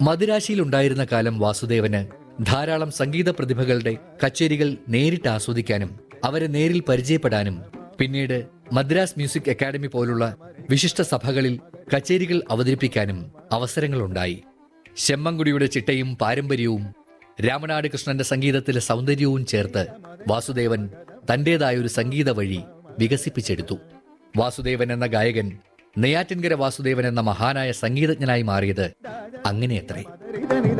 മദിരാശിയിലുണ്ടായിരുന്ന കാലം വാസുദേവന് ധാരാളം സംഗീത പ്രതിഭകളുടെ കച്ചേരികൾ നേരിട്ട് ആസ്വദിക്കാനും അവരെ നേരിൽ പരിചയപ്പെടാനും പിന്നീട് മദ്രാസ് മ്യൂസിക് അക്കാദമി പോലുള്ള വിശിഷ്ട സഭകളിൽ കച്ചേരികൾ അവതരിപ്പിക്കാനും അവസരങ്ങളുണ്ടായി. ശെമ്മങ്കുടിയുടെ ചിട്ടയും പാരമ്പര്യവും രാമനാട് കൃഷ്ണന്റെ സംഗീതത്തിലെ സൗന്ദര്യവും ചേർത്ത് വാസുദേവൻ തന്റേതായൊരു സംഗീത വഴി വികസിപ്പിച്ചെടുത്തു. വാസുദേവൻ എന്ന ഗായകൻ നെയ്യാറ്റിൻകര വാസുദേവൻ എന്ന മഹാനായ സംഗീതജ്ഞനായി മാറിയത് അങ്ങനെയത്രേ.